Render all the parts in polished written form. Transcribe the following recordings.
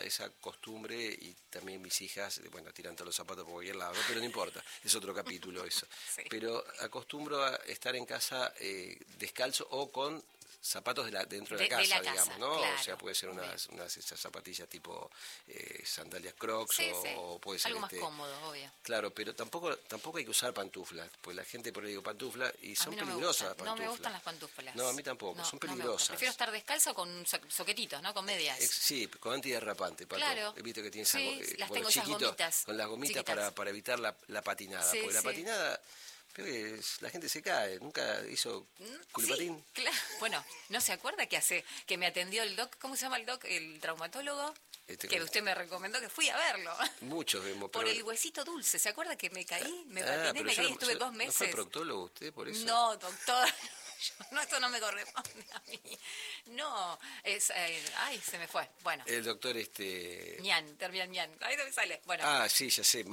esa costumbre, y también mis hijas, bueno, tiran todos los zapatos por cualquier lado, ¿no? Pero no importa, es otro capítulo eso. Sí. Pero acostumbro a estar en casa descalzo o con zapatos dentro de la casa, digamos, ¿no? Claro. O sea, puede ser unas esas zapatillas tipo sandalias Crocs, Sí, o puede ser algo más cómodo, obvio. Claro, pero tampoco hay que usar pantuflas, pues la gente por ahí digo pantuflas y son no peligrosas las No pantuflas. me gustan las pantuflas. No, a mí tampoco, son No me peligrosas. gustan. Prefiero estar descalzo con soquetitos, ¿no? Con medias. Sí, con antiderrapante, Pato. Claro. He visto que tiene las tengo chiquitos, esas gomitas. con las gomitas chiquitas. para evitar la patinada. Sí, porque la patinada, creo que la gente se cae. ¿Nunca hizo culipatín? Sí, claro. Bueno, ¿no se acuerda que me atendió el doc? ¿Cómo se llama el doc? El traumatólogo. Que usted me recomendó, que fui a verlo. Muchos vemos. Por el huesito dulce. ¿Se acuerda que me caí? Me patiné, me caí, estuve 2 meses. ¿No fue proctólogo usted por eso? No, doctor. No, esto no me corresponde a mí. No, ay, se me fue. Bueno. El doctor Ñan, termina Ñan. Ahí no me sale. Bueno. Ah, sí, ya sé.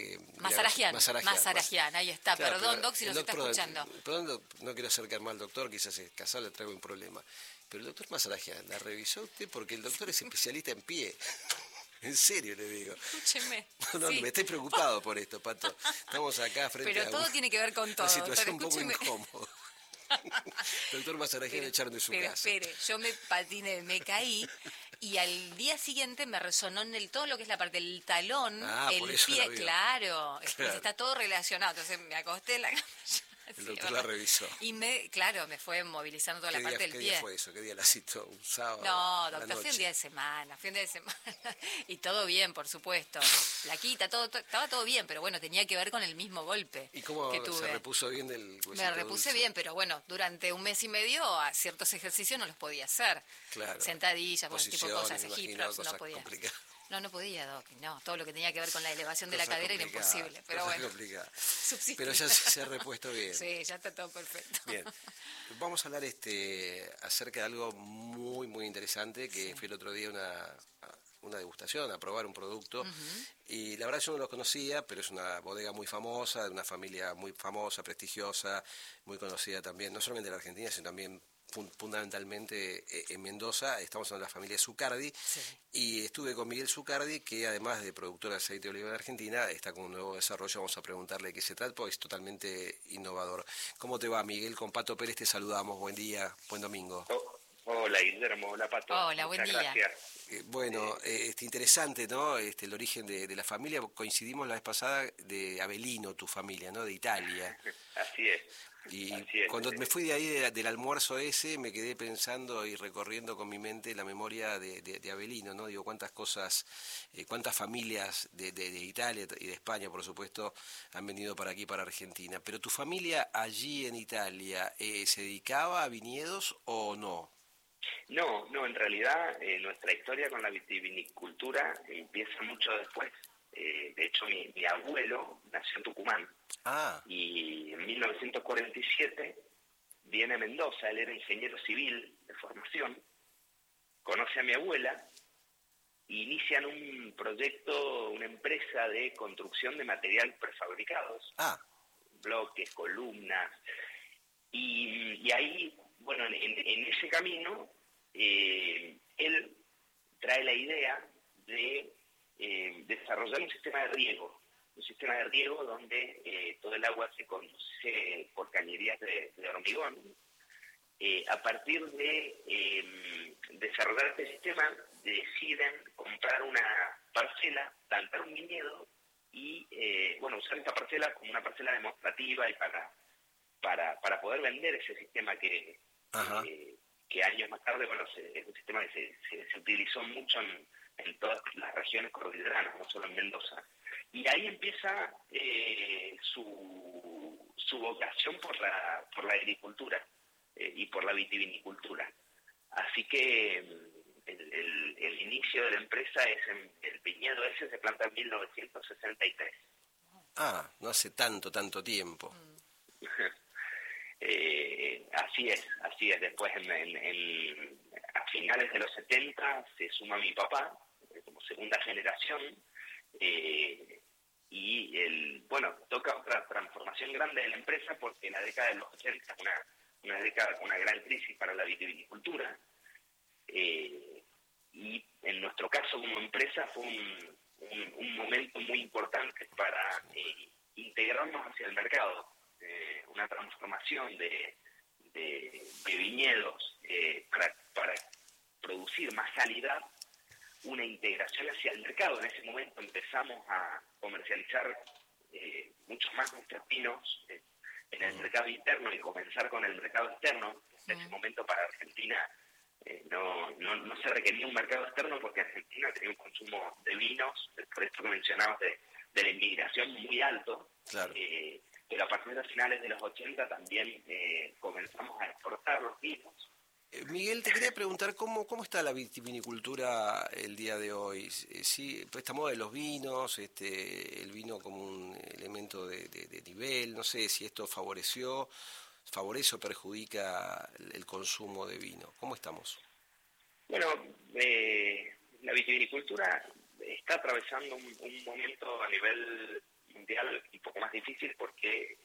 Mazarajian, ahí está. Claro, perdón, doc, si nos está escuchando. Perdón, no quiero acercar mal al doctor, quizás es casado, le traigo un problema. Pero el doctor Mazarajian, ¿la revisó usted? Porque el doctor es especialista en pie. En serio le digo. Escúcheme. No, sí. me estoy preocupado por esto, Pato. Estamos acá frente Pero todo tiene que ver con todo. Una situación un poco escúcheme. incómoda. Doctor Mazarajian le echaron de su casa. Espere, yo me patiné, me caí y al día siguiente me resonó en todo lo que es la parte del talón, el pie, claro, está todo relacionado. Entonces me acosté en la cama. El doctor la revisó. Y me fue movilizando toda la parte del pie. ¿Qué día fue eso? ¿Qué día la citó? ¿Un sábado? No, doctor, fue un día de semana. Y todo bien, por supuesto. Plaquita, estaba todo bien, pero bueno, tenía que ver con el mismo golpe. ¿Y cómo que tuve. se repuso bien del huesito Me repuse dulce? Bien, pero bueno, durante 1 mes y medio a ciertos ejercicios no los podía hacer. Claro. Sentadillas, tipo cosas, hip no podía. Complicadas. No podía, Doc. No, todo lo que tenía que ver con la elevación de la cadera era imposible. Pero bueno, pero ya se ha repuesto bien. Sí, ya está todo perfecto. Bien. Vamos a hablar acerca de algo muy, muy interesante, que fue el otro día una degustación, a probar un producto. Y la verdad yo no lo conocía, pero es una bodega muy famosa, de una familia muy famosa, prestigiosa, muy conocida también, no solamente en la Argentina, sino también fundamentalmente en Mendoza. Estamos en la familia Zucardi, y estuve con Miguel Zucardi, que además de productor de aceite de oliva de Argentina, está con un nuevo desarrollo. Vamos a preguntarle de qué se trata, porque es totalmente innovador. ¿Cómo te va, Miguel? Con Pato Pérez te saludamos. Buen día, buen domingo. Hola, Guillermo. Hola, Pato. Hola, buen día. Gracias. Bueno, interesante, ¿no? El origen de la familia. Coincidimos la vez pasada de Avellino, tu familia, ¿no? De Italia. Así es. Y cuando me fui de ahí del almuerzo ese, me quedé pensando y recorriendo con mi mente la memoria de Avellino, ¿no? Digo, cuántas cosas, cuántas familias de Italia y de España, por supuesto, han venido para aquí, para Argentina. Pero tu familia allí en Italia, ¿se dedicaba a viñedos o no? No, en realidad nuestra historia con la vitivinicultura empieza mucho después. De hecho, mi abuelo nació en Tucumán. Y en 1947 viene a Mendoza. Él era ingeniero civil de formación, conoce a mi abuela e inician un proyecto, una empresa de construcción de materiales prefabricados, bloques, columnas, y ahí, bueno, en ese camino él trae la idea de desarrollar un sistema de riego. Un sistema de riego donde todo el agua se conduce por cañerías de hormigón. A partir de desarrollar este sistema, deciden comprar una parcela, plantar un viñedo y usar esta parcela como una parcela demostrativa y para poder vender ese sistema que años más tarde, es un sistema que se utilizó mucho en todas las regiones cordilleranas, no solo en Mendoza. Y ahí empieza su vocación por la agricultura y por la vitivinicultura. Así que el inicio de la empresa el viñedo ese se planta en 1963. No hace tanto tiempo. Así es. Después a finales de los 70 se suma mi papá como segunda generación, y toca otra transformación grande de la empresa, porque en la década de los 80 una década con una gran crisis para la vitivinicultura, y y en nuestro caso como empresa fue un momento muy importante para integrarnos hacia el mercado, una transformación de viñedos para producir más calidad, una integración hacia el mercado. En ese momento empezamos a comercializar muchos más nuestros vinos en el mercado interno y comenzar con el mercado externo. En ese momento para Argentina no se requería un mercado externo porque Argentina tenía un consumo de vinos, por esto que mencionabas de la inmigración, muy alto. Claro. Pero a partir de finales de los 80 también comenzamos a exportar los vinos. Miguel, te quería preguntar cómo está la vitivinicultura el día de hoy. Sí, pues esta moda de los vinos, el vino como un elemento de nivel, no sé si esto favorece o perjudica el consumo de vino. ¿Cómo estamos? Bueno, la vitivinicultura está atravesando un momento a nivel mundial un poco más difícil porque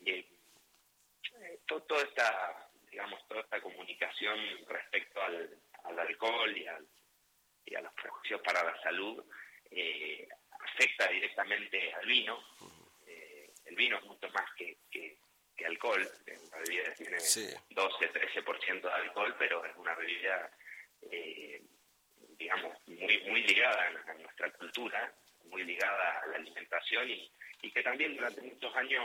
toda esta comunicación respecto al alcohol y a los prejuicios para la salud afecta directamente al vino. El vino es mucho más que alcohol. La bebida tiene 12-13% de alcohol, pero es una bebida muy ligada a nuestra cultura, muy ligada a la alimentación y que también durante muchos años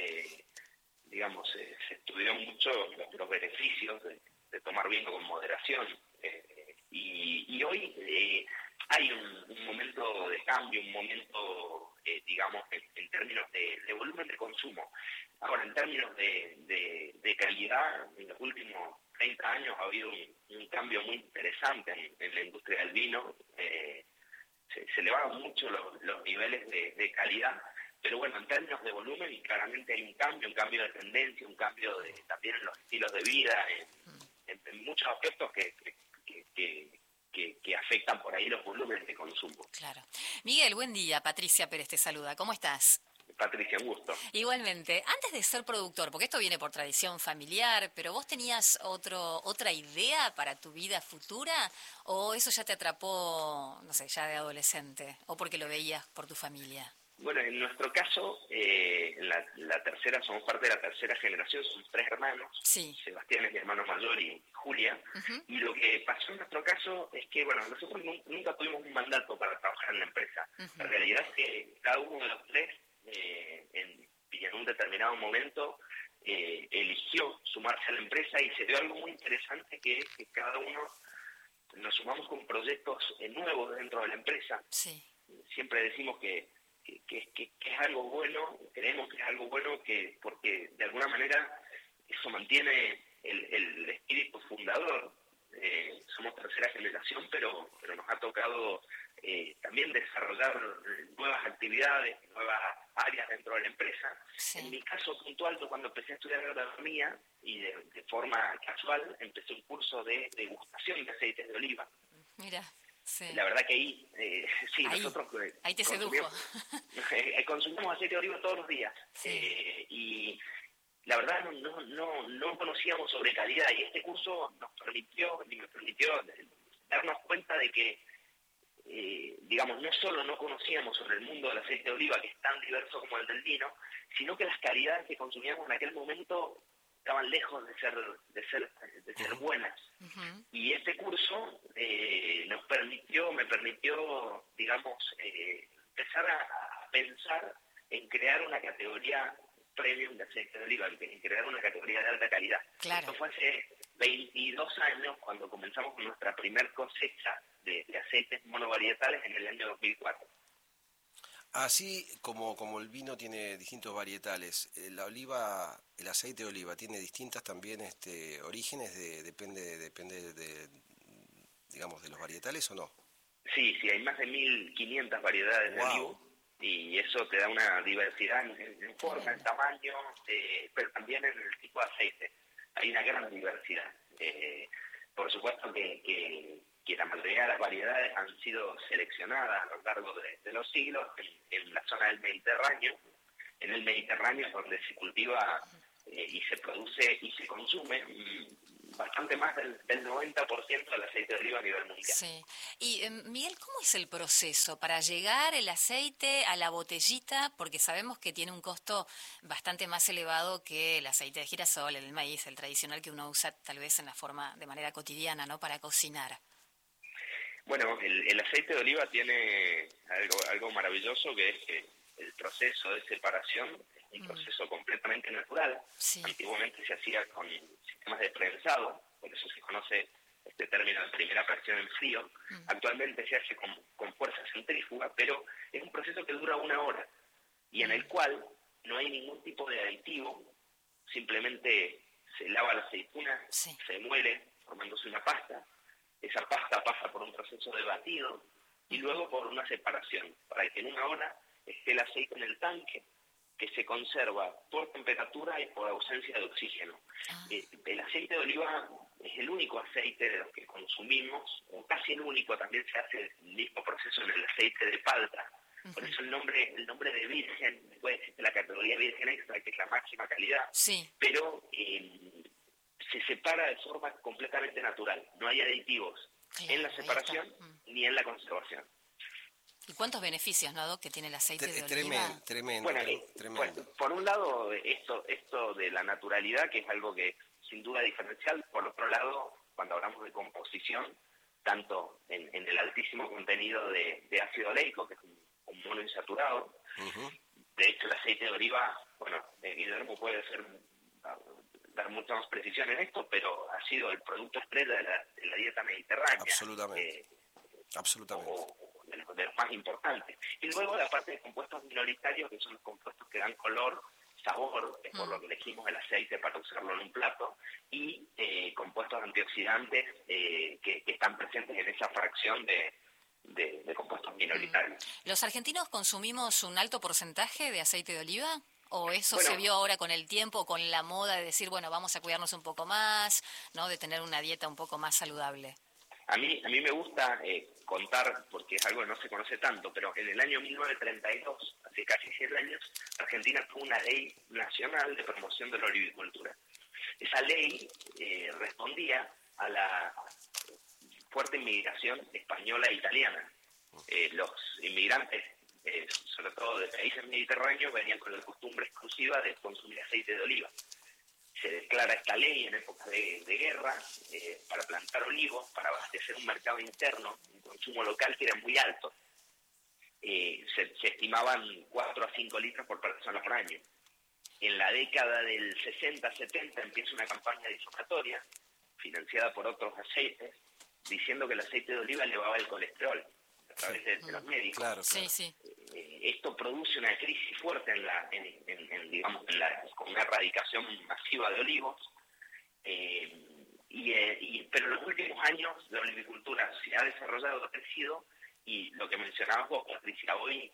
se estudió mucho los beneficios de tomar vino con moderación. Y hoy hay un momento de cambio, un momento, en términos de volumen de consumo. Ahora, en términos de calidad, en los últimos 30 años ha habido un cambio muy interesante en la industria del vino. Se elevaron mucho los niveles de calidad, pero bueno, en términos de volumen claramente hay un cambio de tendencia, un cambio también en los estilos de vida, en muchos aspectos que afectan por ahí los volúmenes de consumo. Claro. Miguel, buen día. Patricia Pérez te saluda. ¿Cómo estás? Patricia, un gusto. Igualmente. Antes de ser productor, porque esto viene por tradición familiar, pero ¿vos tenías otra idea para tu vida futura? ¿O eso ya te atrapó, no sé, ya de adolescente? ¿O porque lo veías por tu familia? Bueno, en nuestro caso, somos parte de la tercera generación, somos 3 hermanos. Sí. Sebastián es mi hermano mayor y Julia. Y lo que pasó en nuestro caso es que, bueno, nosotros nunca tuvimos un mandato para trabajar en la empresa. La realidad es que cada uno de los 3, en un determinado momento, eligió sumarse a la empresa y se dio algo muy interesante que cada uno nos sumamos con proyectos nuevos dentro de la empresa. Sí. Siempre decimos que es algo bueno, creemos que es algo bueno porque de alguna manera eso mantiene el espíritu fundador. Somos tercera generación, pero nos ha tocado también desarrollar nuevas actividades, nuevas áreas dentro de la empresa. Sí. En mi caso puntual, yo cuando empecé a estudiar agronomía y de forma casual empecé un curso de degustación de aceites de oliva. Mira. Sí. La verdad que nosotros ahí te sedujo. Consumimos aceite de oliva todos los días. Sí. Y la verdad no conocíamos sobre calidad y este curso me permitió darnos cuenta de que no solo no conocíamos sobre el mundo del aceite de oliva, que es tan diverso como el del vino, sino que las calidades que consumíamos en aquel momento estaban lejos de ser buenas. Y este curso me permitió empezar a pensar en crear una categoría premium de aceite de oliva, en crear una categoría de alta calidad. Claro. Esto fue hace 22 años cuando comenzamos con nuestra primer cosecha de aceites monovarietales en el año 2004. Así como el vino tiene distintos varietales, el aceite de oliva tiene distintas también orígenes, depende de los varietales o no. Sí, hay más de 1.500 variedades de olivo y eso te da una diversidad en forma, en tamaño, pero también en el tipo de aceite. Hay una gran diversidad. Por supuesto que la mayoría de las variedades han sido seleccionadas a lo largo de los siglos en la zona del Mediterráneo. En el Mediterráneo es donde se cultiva y se produce y se consume bastante más del 90% del aceite de oliva a nivel mundial. Sí. Y Miguel, ¿cómo es el proceso para llegar el aceite a la botellita? Porque sabemos que tiene un costo bastante más elevado que el aceite de girasol, el maíz, el tradicional que uno usa tal vez de manera cotidiana, ¿no? Para cocinar. Bueno, el aceite de oliva tiene algo maravilloso, que es que el proceso de separación es un proceso completamente natural. Sí. Antiguamente se hacía con sistemas de prensado, por eso se conoce este término de primera presión en frío. Actualmente se hace con fuerza centrífuga, pero es un proceso que dura 1 hora y en el cual no hay ningún tipo de aditivo, simplemente se lava la aceituna, Sí. se muele formándose una pasta. Esa pasta pasa por un proceso de batido y luego por una separación, para que en 1 hora esté el aceite en el tanque, que se conserva por temperatura y por ausencia de oxígeno. El aceite de oliva es el único aceite de los que consumimos, o casi el único. También se hace el mismo proceso en el aceite de palta. Por eso el nombre de virgen, después existe la categoría virgen extra, que es la máxima calidad, Sí. pero se separa de forma completamente natural. No hay aditivos en la separación ni en la conservación. ¿Y cuántos beneficios, no, Doc, que tiene el aceite de oliva? Tremendo. Bueno, por un lado, esto de la naturalidad, que es algo que sin duda es diferencial. Por otro lado, cuando hablamos de composición, tanto en el altísimo contenido de ácido oleico, que es un monoinsaturado. De hecho, el aceite de oliva, Guillermo puede dar mucha más precisión en esto, pero ha sido el producto estrella de la dieta mediterránea. Absolutamente. De los más importantes. Y luego la parte de compuestos minoritarios, que son los compuestos que dan color, sabor, es por lo que elegimos el aceite para usarlo en un plato, y compuestos antioxidantes que están presentes en esa fracción de compuestos minoritarios. ¿Los argentinos consumimos un alto porcentaje de aceite de oliva? ¿O eso se vio ahora con el tiempo, con la moda de decir, vamos a cuidarnos un poco más, ¿no? De tener una dieta un poco más saludable? A mí me gusta contar, porque es algo que no se conoce tanto, pero en el año 1932, hace casi 100 años, Argentina tuvo una ley nacional de promoción de la olivicultura. Esa ley respondía a la fuerte inmigración española e italiana. Los inmigrantes, sobre todo de países mediterráneos, venían con la costumbre exclusiva de consumir aceite de oliva. Se declara esta ley en épocas de guerra para plantar olivos, para abastecer un mercado interno, un consumo local que era muy alto. Se estimaban 4 a 5 litros por persona por año. En la década del 60-70 empieza una campaña difamatoria financiada por otros aceites, diciendo que el aceite de oliva elevaba el colesterol a través de los médicos. Claro. Sí. Esto produce una crisis fuerte con una erradicación masiva de olivos, pero en los últimos años la olivicultura se ha desarrollado, ha crecido, y lo que mencionabas vos, Patricia, hoy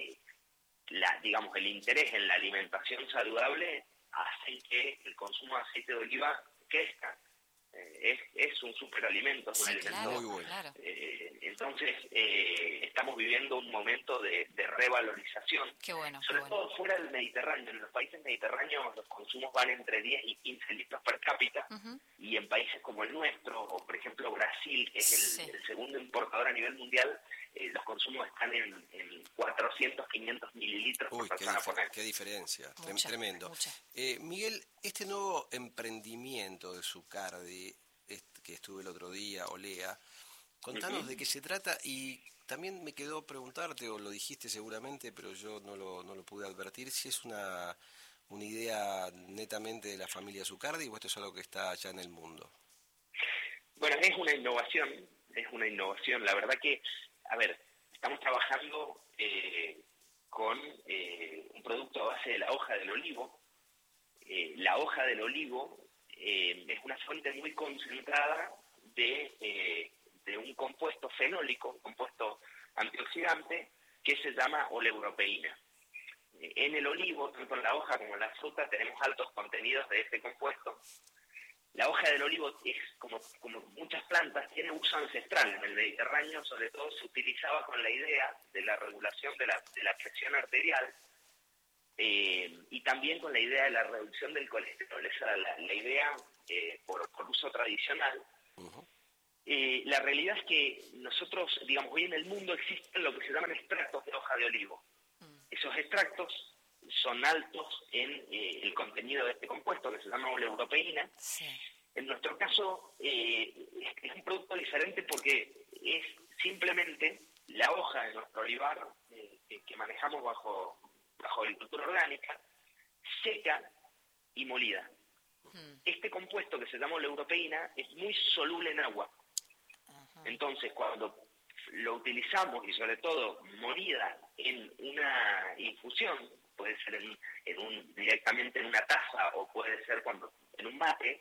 el interés en la alimentación saludable hace que el consumo de aceite de oliva crezca. Es un superalimento, es un alimento muy bueno. Claro. Entonces estamos viviendo un momento de revalorización. Qué bueno. Sobre todo fuera del Mediterráneo. En los países mediterráneos los consumos van entre 10 y 15 litros per cápita, y en países como el nuestro, o por ejemplo Brasil, que es el segundo importador a nivel mundial, los consumos están en 400, 500 mililitros por persona por año. Qué diferencia, tremendo. Mucha. Miguel, este nuevo emprendimiento de Zucardi, que estuve el otro día, Olea, contanos de qué se trata, y también me quedó preguntarte, o lo dijiste seguramente, pero yo no lo pude advertir, si es una idea netamente de la familia Zucardi o esto es algo que está allá en el mundo. Bueno, es una innovación. La verdad que, estamos trabajando con un producto a base de la hoja del olivo. La hoja del olivo es una fuente muy concentrada de un compuesto fenólico, un compuesto antioxidante, que se llama oleuropeína. En el olivo, tanto en la hoja como en la fruta, tenemos altos contenidos de este compuesto. La hoja del olivo es, como muchas plantas, tiene uso ancestral. En el Mediterráneo, sobre todo, se utilizaba con la idea de la regulación de la presión arterial, y también con la idea de la reducción del colesterol. Esa era la idea por uso tradicional. La realidad es que nosotros, digamos, hoy en el mundo existen lo que se llaman extractos de hoja de olivo. Esos extractos son altos en el contenido de este compuesto que se llama oleuropeína. Sí. En nuestro caso es un producto diferente porque es simplemente la hoja de nuestro olivar que manejamos bajo agricultura orgánica, seca y molida. Este compuesto que se llama oleuropeína es muy soluble en agua. Entonces, cuando lo utilizamos, y sobre todo molida en una infusión, puede ser directamente en una taza o puede ser en un mate,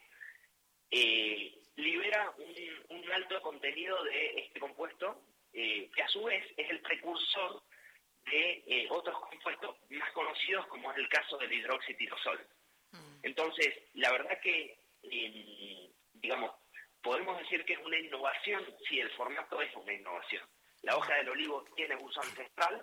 libera un alto contenido de este compuesto, que a su vez es el precursor de otros compuestos más conocidos, como es el caso del hidroxitirosol. Entonces, la verdad que, digamos, podemos decir que es una innovación. Sí, el formato es una innovación. La hoja del olivo tiene uso ancestral,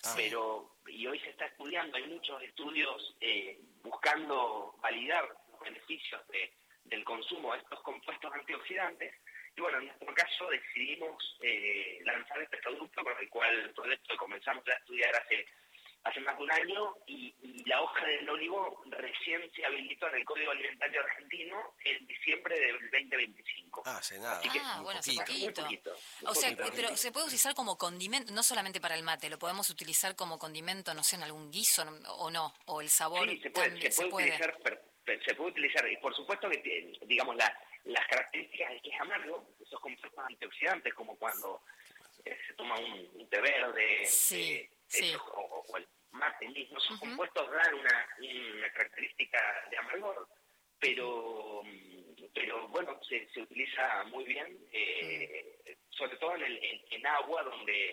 y hoy se está estudiando, hay muchos estudios buscando validar los beneficios del consumo de estos compuestos antioxidantes. Y bueno, en nuestro caso decidimos lanzar este producto, con el proyecto que comenzamos a estudiar hace más de un año, y la hoja del olivo recién se habilitó en el Código Alimentario Argentino en diciembre del 2025. Hace nada. Así que bueno, hace poquito. O sea, pero se puede utilizar como condimento, no solamente para el mate, lo podemos utilizar como condimento, no sé, en algún guiso, o no, o el sabor. Sí, se puede utilizar, y por supuesto que, digamos, las características de que es amargo, esos compuestos antioxidantes, como cuando se toma un té verde, o el mate mismo, esos compuestos dan una característica de amargor, pero bueno, se utiliza muy bien, sobre todo en agua,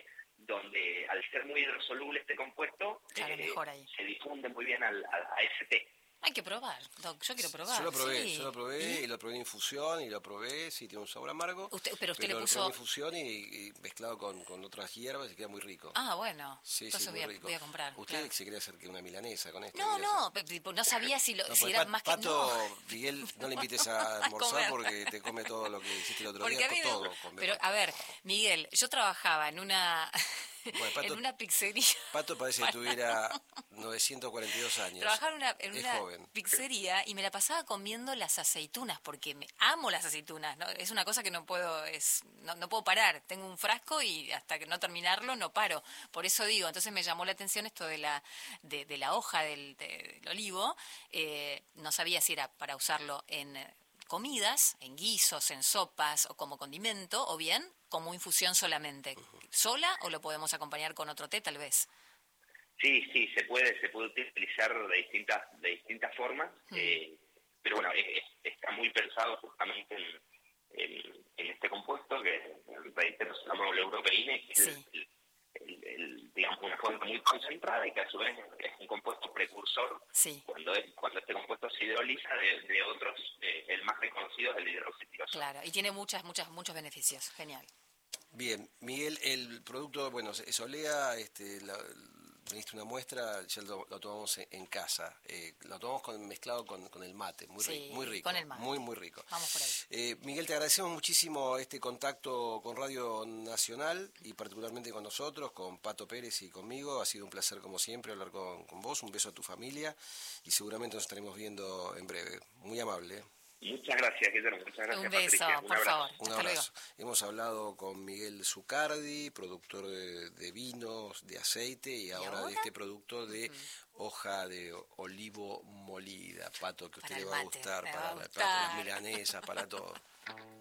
donde al ser muy hidrosoluble este compuesto, mejor ahí. se difunde muy bien a ese té. Hay que probar, Doc. Yo quiero probar. Yo lo probé, y lo probé en infusión, y lo probé, sí, tiene un sabor amargo. Pero usted le puso... lo probé en infusión y mezclado con otras hierbas y queda muy rico. Ah, bueno. Sí, entonces muy rico. voy a comprar. ¿Usted se quería hacer que una milanesa con esto? No sabía si era más que... Pato, Miguel, no le invites a almorzar porque te come todo lo que hiciste el otro día. Pero, a ver, Miguel, yo trabajaba en una... Bueno, Pato, en una pizzería. Pato parece que tuviera 942 años. Trabajaba en una pizzería y me la pasaba comiendo las aceitunas, porque amo las aceitunas, ¿no? Es una cosa que no puedo parar. Tengo un frasco y hasta que no terminarlo no paro. Por eso digo, entonces me llamó la atención esto de la hoja del olivo. No sabía si era para usarlo en comidas, en guisos, en sopas o como condimento, o bien como infusión solamente. ¿Sola o lo podemos acompañar con otro té, tal vez? Sí, se puede utilizar de distintas formas, pero bueno, está muy pensado justamente en este compuesto que, reitero, se llama oleuropeína, que es digamos, una fuente muy concentrada y que a su vez es un compuesto precursor cuando este compuesto se hidroliza de otros, el más reconocido es el hidroxitirosol. Claro, y tiene muchos beneficios. Genial. Bien, Miguel, el producto, bueno, es Olea, viniste una muestra, ya lo tomamos en casa, lo tomamos mezclado con el mate, muy rico, con el mate. Muy rico. Vamos por ahí. Miguel, te agradecemos muchísimo este contacto con Radio Nacional y particularmente con nosotros, con Pato Pérez y conmigo. Ha sido un placer como siempre hablar con vos, un beso a tu familia y seguramente nos estaremos viendo en breve. Muy amable. Muchas gracias, Guillermo. Muchas gracias, un beso, Patricia. por favor. Un abrazo. Hemos hablado con Miguel Zucardi, productor de vinos, de aceite y ahora de este producto de hoja de olivo molida. Pato, que a usted le va a gustar, para las milanesas, para todo.